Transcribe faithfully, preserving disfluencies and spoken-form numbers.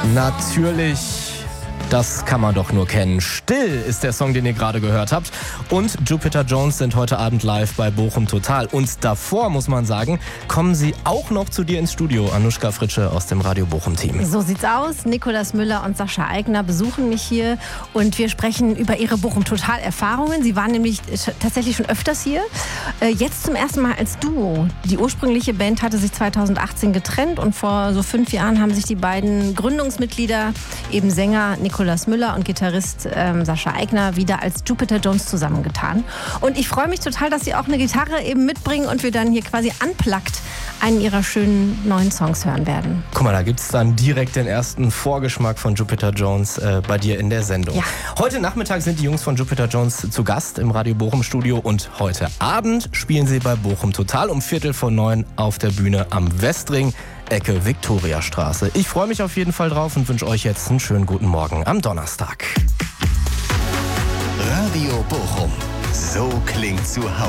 Natürlich, das kann man doch nur kennen. Still ist der Song, den ihr gerade gehört habt. Und Jupiter Jones sind heute Abend live bei Bochum Total. Und davor, muss man sagen, kommen sie auch noch zu dir ins Studio. Anushka Fritsche aus dem Radio Bochum-Team. So sieht's aus. Nikolaus Müller und Sascha Aigner besuchen mich hier. Und wir sprechen über ihre Bochum Total-Erfahrungen. Sie waren nämlich tatsächlich schon öfters hier. Jetzt zum ersten Mal als Duo. Die ursprüngliche Band hatte sich zweitausendachtzehn getrennt. Und vor so fünf Jahren haben sich die beiden Gründungsmitglieder, eben Sänger Nikolaus Müller und Gitarrist ähm, Sascha Aigner, wieder als Jupiter Jones zusammengetan. Und ich freue mich total, dass sie auch eine Gitarre eben mitbringen und wir dann hier quasi unplugged einen ihrer schönen neuen Songs hören werden. Guck mal, da gibt es dann direkt den ersten Vorgeschmack von Jupiter Jones äh, bei dir in der Sendung. Ja. Heute Nachmittag sind die Jungs von Jupiter Jones zu Gast im Radio Bochum Studio und heute Abend spielen sie bei Bochum Total um Viertel vor neun auf der Bühne am Westring, Ecke Viktoriastraße. Ich freue mich auf jeden Fall drauf und wünsche euch jetzt einen schönen guten Morgen am Donnerstag. Radio Bochum, so klingt zu Hause.